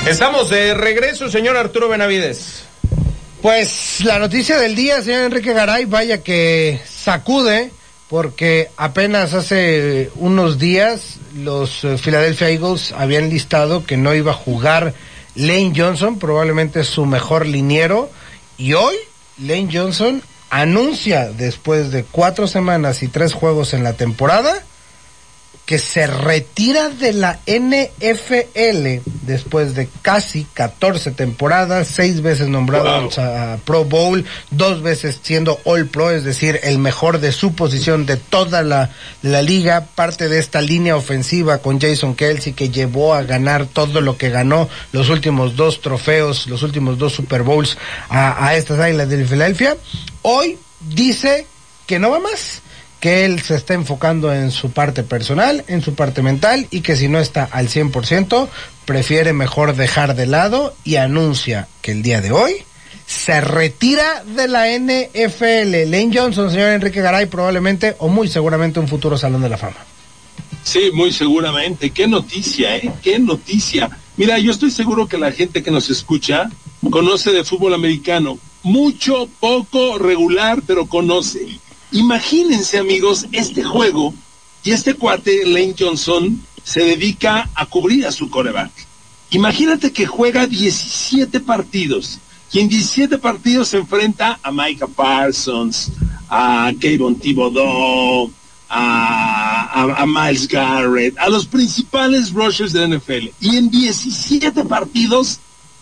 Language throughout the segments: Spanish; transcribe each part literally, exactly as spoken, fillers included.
Estamos de regreso, señor Arturo Benavides. Pues la noticia del día, señor Enrique Garay, vaya que sacude, porque apenas hace unos días los uh, Philadelphia Eagles habían listado que no iba a jugar Lane Johnson, probablemente su mejor liniero, y hoy Lane Johnson anuncia, después de cuatro semanas y tres juegos en la temporada, que se retira de la N F L después de casi catorce temporadas, seis veces nombrado wow. a Pro Bowl, dos veces siendo All Pro, es decir, el mejor de su posición de toda la, la liga, parte de esta línea ofensiva con Jason Kelce que llevó a ganar todo lo que ganó, los últimos dos trofeos, los últimos dos Super Bowls a, a estas Águilas de Filadelfia. Hoy dice que no va más, que él se está enfocando en su parte personal, en su parte mental, y que si no está al cien por ciento, prefiere mejor dejar de lado, y anuncia que el día de hoy se retira de la N F L. Lane Johnson, señor Enrique Garay, probablemente o muy seguramente un futuro Salón de la Fama. Sí, muy seguramente. Qué noticia, ¿eh? Qué noticia. Mira, yo estoy seguro que la gente que nos escucha conoce de fútbol americano. Mucho, poco, regular, pero conoce. Imagínense, amigos, este juego, y este cuate, Lane Johnson, se dedica a cubrir a su quarterback. Imagínate que juega diecisiete partidos, y en diecisiete partidos se enfrenta a Micah Parsons, a Kayvon Thibodeau, a, a, a Myles Garrett, a los principales rushers de la N F L. Y en diecisiete partidos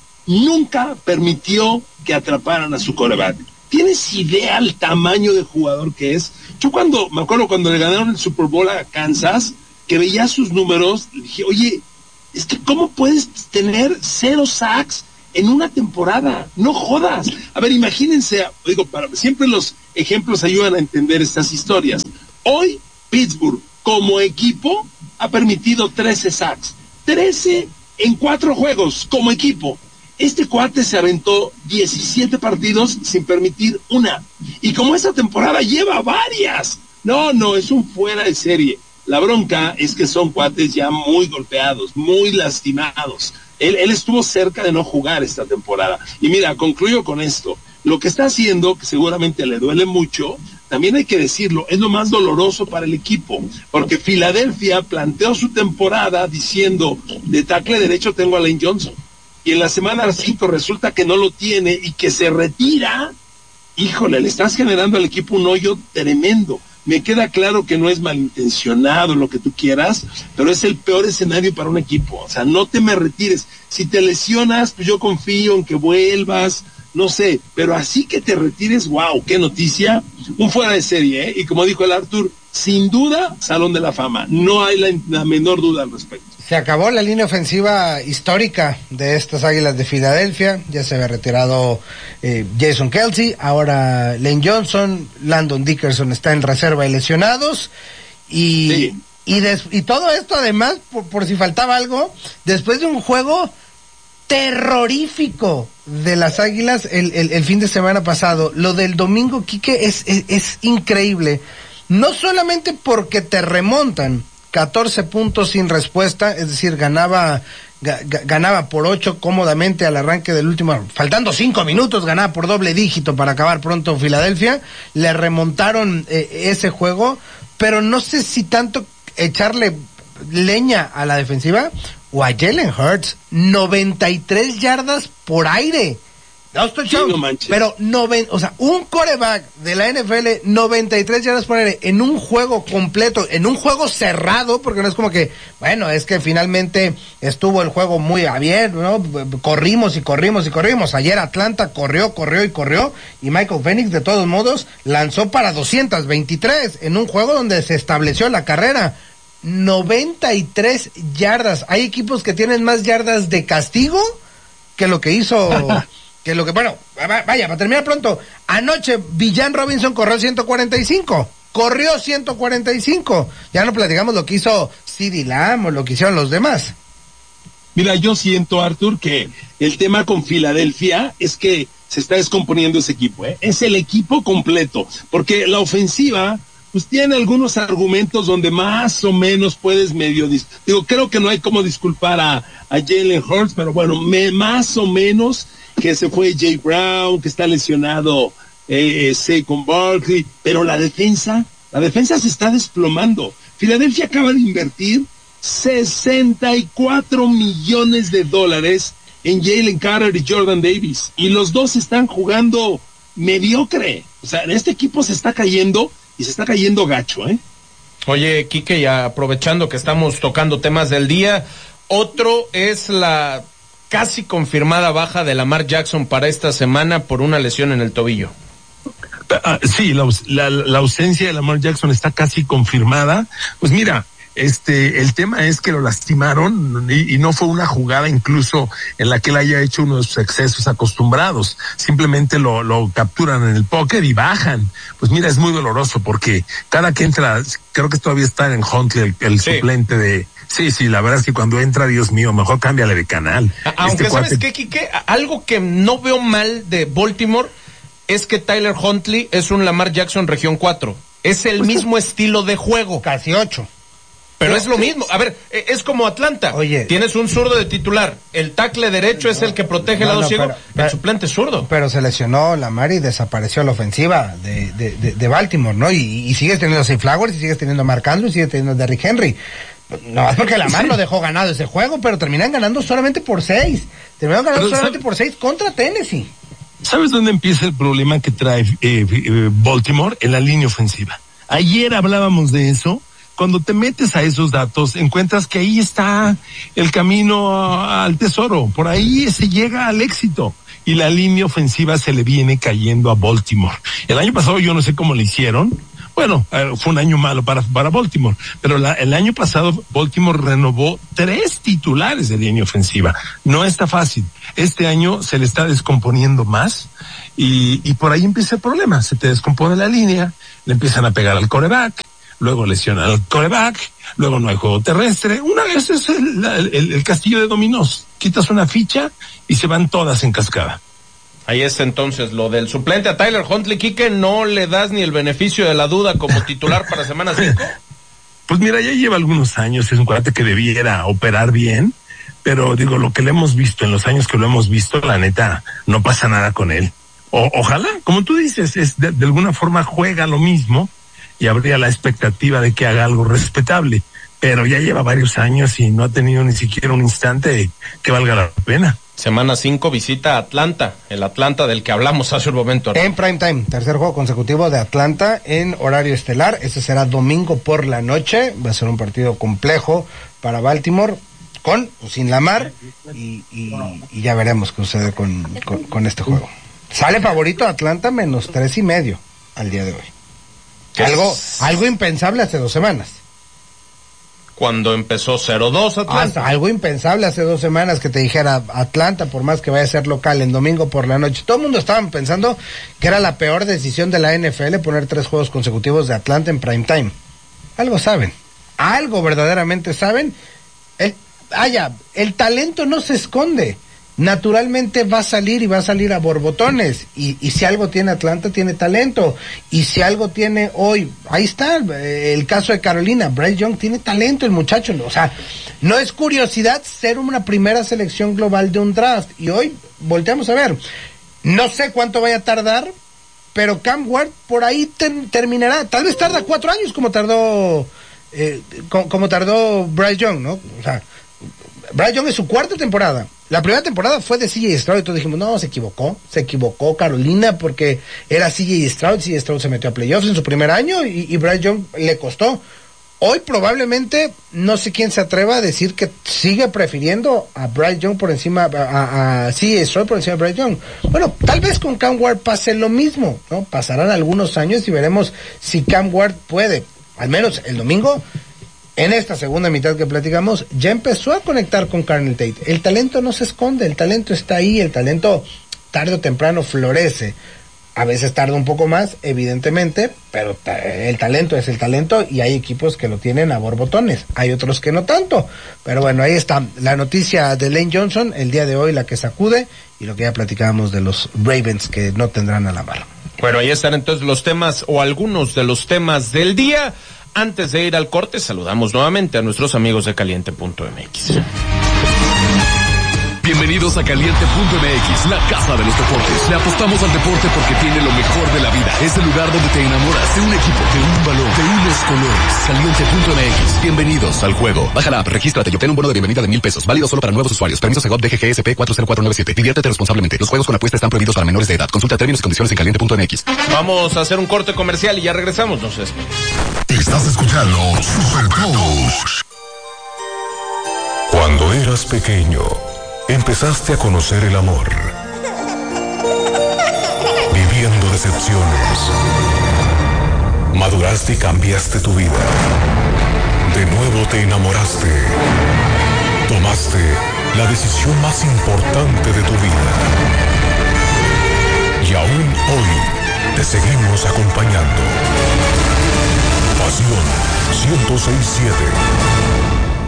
nunca permitió que atraparan a su quarterback. ¿Tienes idea el tamaño de jugador que es? Yo cuando, me acuerdo cuando le ganaron el Super Bowl a Kansas, que veía sus números, dije, oye, es que ¿cómo puedes tener cero sacks en una temporada? No jodas. A ver, imagínense, digo, para, siempre los ejemplos ayudan a entender estas historias. Hoy, Pittsburgh, como equipo, ha permitido trece sacks. trece en cuatro juegos, como equipo. Este cuate se aventó diecisiete partidos sin permitir una. Y como esta temporada lleva varias. No, no, es un fuera de serie. La bronca es que son cuates ya muy golpeados, muy lastimados. Él, él estuvo cerca de no jugar esta temporada. Y mira, concluyo con esto. Lo que está haciendo, que seguramente le duele mucho, también hay que decirlo, es lo más doloroso para el equipo. Porque Filadelfia planteó su temporada diciendo, de tackle derecho tengo a Lane Johnson. Y en la semana cinco resulta que no lo tiene y que se retira. Híjole, le estás generando al equipo un hoyo tremendo. Me queda claro que no es malintencionado lo que tú quieras, pero es el peor escenario para un equipo. O sea, no te me retires. Si te lesionas, pues yo confío en que vuelvas, no sé, pero así que te retires, wow, qué noticia. Un fuera de serie, ¿eh? Y como dijo el Arthur, sin duda, Salón de la Fama. No hay la, la menor duda al respecto. Se acabó la línea ofensiva histórica de estas Águilas de Filadelfia. Ya se había retirado eh, Jason Kelce, ahora Lane Johnson, Landon Dickerson está en reserva y lesionados. Y, sí. y, des, y todo esto además, por, por si faltaba algo, después de un juego terrorífico de las Águilas el, el, el fin de semana pasado. Lo del domingo, Quique, es, es, es increíble. No solamente porque te remontan catorce puntos sin respuesta, es decir, ganaba ga, ganaba por ocho cómodamente al arranque del último, faltando cinco minutos, ganaba por doble dígito para acabar pronto Filadelfia, le remontaron eh, ese juego, pero no sé si tanto echarle leña a la defensiva o a Jalen Hurts, noventa y tres yardas por aire. No estoy sí, no pero noven, o sea, un quarterback de la N F L, noventa y tres yardas por aire en un juego completo, en un juego cerrado, porque no es como que, bueno, es que finalmente estuvo el juego muy abierto, ¿no? Corrimos y corrimos y corrimos. Ayer Atlanta corrió, corrió y corrió, y Michael Penix, de todos modos, lanzó para doscientas veintitrés en un juego donde se estableció la carrera. noventa y tres yardas. Hay equipos que tienen más yardas de castigo que lo que hizo... que lo que, bueno, vaya, para terminar pronto, anoche Villan Robinson corrió ciento cuarenta y cinco, corrió ciento cuarenta y cinco, ya no platicamos lo que hizo CeeDee Lamb o lo que hicieron los demás. Mira, yo siento, Arthur, que el tema con Filadelfia es que se está descomponiendo ese equipo, ¿eh? Es el equipo completo, porque la ofensiva, pues tiene algunos argumentos donde más o menos puedes medio, dis- digo, creo que no hay como disculpar a, a Jalen Hurts, pero bueno, me, más o menos que se fue Jay Brown, que está lesionado eh, Saquon Barkley, pero la defensa, la defensa se está desplomando. Filadelfia acaba de invertir sesenta y cuatro millones de dólares en Jalen Carter y Jordan Davis, y los dos están jugando mediocre. O sea, este equipo se está cayendo y se está cayendo gacho, ¿eh? Oye, Quique, y aprovechando que estamos tocando temas del día, otro es la casi confirmada baja de Lamar Jackson para esta semana por una lesión en el tobillo. Uh, sí, la, la, la ausencia de Lamar Jackson está casi confirmada. Pues mira, este, el tema es que lo lastimaron y, y no fue una jugada incluso en la que él haya hecho unos excesos acostumbrados. Simplemente lo, lo capturan en el póker y bajan. Pues mira, es muy doloroso porque cada que entra, creo que todavía está en Huntley, el, el sí. suplente de... Sí, sí, la verdad es que cuando entra, Dios mío, mejor cámbiale de canal. Aunque este ¿sabes cuate... qué, Quique? Algo que no veo mal de Baltimore es que Tyler Huntley es un Lamar Jackson región cuatro. Es el pues mismo es... estilo de juego. Casi ocho. Pero es lo mismo. A ver, es como Atlanta. Oye. Tienes un zurdo de titular. El tackle derecho no, es el que protege no, el lado no, ciego. Pero, pero, el suplente es zurdo. Pero se lesionó Lamar y desapareció la ofensiva de, de, de, de Baltimore, ¿no? Y, y sigues teniendo a Zay Flowers y sigues teniendo a Mark Andrews y sigues teniendo a Derrick Henry. No, es porque Lamar sí. lo dejó ganado ese juego, pero terminan ganando solamente por seis. Terminaron ganando pero, solamente ¿sabes? por seis contra Tennessee. ¿Sabes dónde empieza el problema que trae eh, eh, Baltimore? En la línea ofensiva. Ayer hablábamos de eso. Cuando te metes a esos datos, encuentras que ahí está el camino al tesoro. Por ahí se llega al éxito. Y la línea ofensiva se le viene cayendo a Baltimore. El año pasado yo no sé cómo le hicieron. Bueno, fue un año malo para, para Baltimore, pero la, el año pasado Baltimore renovó tres titulares de línea ofensiva. No está fácil. Este año se le está descomponiendo más y, y por ahí empieza el problema. Se te descompone la línea, le empiezan a pegar al quarterback, luego lesionan al quarterback, luego no hay juego terrestre. Una vez es el, el, el castillo de dominós. Quitas una ficha y se van todas en cascada. Ahí es entonces lo del suplente a Tyler Huntley. Quique, ¿no le das ni el beneficio de la duda como titular para semana cinco? Pues mira, ya lleva algunos años, es un cuate que debiera operar bien, pero digo, lo que le hemos visto, en los años que lo hemos visto, la neta, no pasa nada con él. O, ojalá, como tú dices, es de, de alguna forma juega lo mismo y habría la expectativa de que haga algo respetable, pero ya lleva varios años y no ha tenido ni siquiera un instante que valga la pena. Semana cinco visita a Atlanta, el Atlanta del que hablamos hace un momento, ¿no? En prime time, tercer juego consecutivo de Atlanta en horario estelar. Este será domingo por la noche. Va a ser un partido complejo para Baltimore, con o sin Lamar, y, y, y ya veremos qué sucede con, con, con este juego. Sale favorito Atlanta menos tres y medio al día de hoy. Algo, algo impensable hace dos semanas. Cuando empezó cero dos Atlanta. Ah, algo impensable hace dos semanas que te dijera Atlanta, por más que vaya a ser local en domingo por la noche. Todo el mundo estaba pensando que era la peor decisión de la N F L poner tres juegos consecutivos de Atlanta en prime time. Algo saben, algo verdaderamente saben. El, vaya, el talento no se esconde. Naturalmente va a salir y va a salir a borbotones. Y, y si algo tiene Atlanta, tiene talento. Y si algo tiene hoy, ahí está eh, el caso de Carolina. Bryce Young tiene talento, el muchacho. O sea, no es curiosidad ser una primera selección global de un draft. Y hoy volteamos a ver. No sé cuánto vaya a tardar, pero Cam Ward por ahí ter- terminará. Tal vez tarda cuatro años como tardó, eh, como, como tardó Bryce Young, ¿no? O sea, Bryce Young es su cuarta temporada. La primera temporada fue de C J Stroud y todos dijimos, no, se equivocó, se equivocó Carolina porque era C J Stroud, C J Stroud se metió a playoffs en su primer año y, y Bryce Young le costó. Hoy probablemente no sé quién se atreva a decir que sigue prefiriendo a Bryce Young por encima, a, a C J Stroud por encima de Bryce Young. Bueno, tal vez con Cam Ward pase lo mismo, ¿no? Pasarán algunos años y veremos si Cam Ward puede, al menos el domingo, en esta segunda mitad que platicamos, ya empezó a conectar con Carnell Tate. El talento no se esconde, el talento está ahí, el talento tarde o temprano florece. A veces tarda un poco más, evidentemente, pero ta- el talento es el talento y hay equipos que lo tienen a borbotones, hay otros que no tanto. Pero bueno, ahí está la noticia de Lane Johnson, el día de hoy la que sacude, y lo que ya platicábamos de los Ravens que no tendrán a Lamar. Bueno, ahí están entonces los temas o algunos de los temas del día. Antes de ir al corte, saludamos nuevamente a nuestros amigos de caliente punto m x. Bienvenidos a Caliente punto m x, la casa de los deportes. Le apostamos al deporte porque tiene lo mejor de la vida. Es el lugar donde te enamoras de un equipo, de un balón, de unos colores. Caliente punto m x. Bienvenidos al juego. Baja la app, regístrate y obtén un bono de bienvenida de mil pesos. Válido solo para nuevos usuarios. Permiso Segov D G G S P cuatro cero cuatro nueve siete. Diviértete responsablemente. Los juegos con apuesta están prohibidos para menores de edad. Consulta términos y condiciones en caliente punto m x. Vamos a hacer un corte comercial y ya regresamos. No sé. Estás escuchando Super Coach. Cuando eras pequeño, empezaste a conocer el amor, viviendo decepciones. Maduraste y cambiaste tu vida. De nuevo te enamoraste. Tomaste la decisión más importante de tu vida. Y aún hoy te seguimos acompañando. Pasión ciento seis punto siete.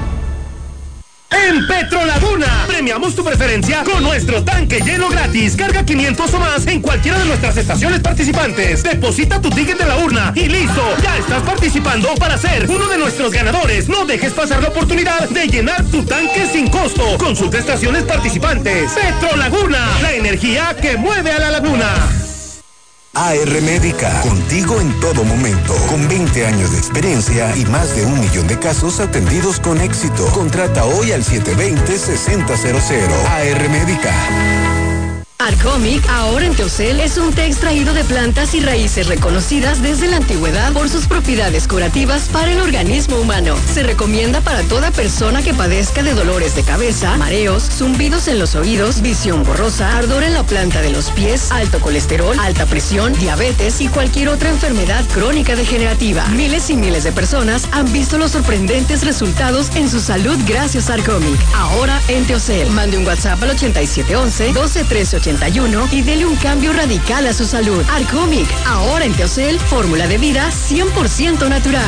En Petrolaguna, premiamos tu preferencia con nuestro tanque lleno gratis. Carga quinientos o más en cualquiera de nuestras estaciones participantes. Deposita tu ticket en la urna y listo. Ya estás participando para ser uno de nuestros ganadores. No dejes pasar la oportunidad de llenar tu tanque sin costo. Consulta estaciones participantes. Petrolaguna, la energía que mueve a la laguna. A R Médica, contigo en todo momento, con veinte años de experiencia y más de un millón de casos atendidos con éxito. Contrata hoy al siete dos cero, seis cero cero cero. A R Médica. Arcomic, ahora en Teocel, es un té extraído de plantas y raíces reconocidas desde la antigüedad por sus propiedades curativas para el organismo humano. Se recomienda para toda persona que padezca de dolores de cabeza, mareos, zumbidos en los oídos, visión borrosa, ardor en la planta de los pies, alto colesterol, alta presión, diabetes y cualquier otra enfermedad crónica degenerativa. Miles y miles de personas han visto los sorprendentes resultados en su salud gracias a Arcomic. Ahora en Teocel. Mande un WhatsApp al ochenta y siete once, doce trece ochenta y uno y dele un cambio radical a su salud. Arcomic, ahora en Teocel, fórmula de vida cien por ciento natural.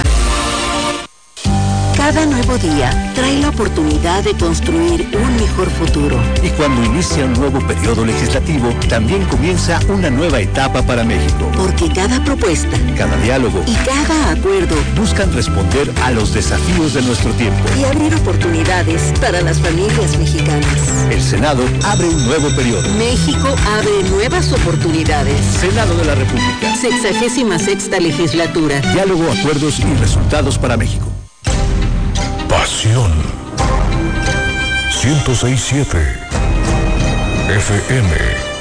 Cada nuevo día trae la oportunidad de construir un mejor futuro. Y cuando inicia un nuevo periodo legislativo, también comienza una nueva etapa para México. Porque cada propuesta, cada diálogo y cada acuerdo buscan responder a los desafíos de nuestro tiempo y abrir oportunidades para las familias mexicanas. El Senado abre un nuevo periodo. México abre nuevas oportunidades. Senado de la República. Sexagésima sexta legislatura. Diálogo, acuerdos y resultados para México. Pasión ciento seis punto siete F M.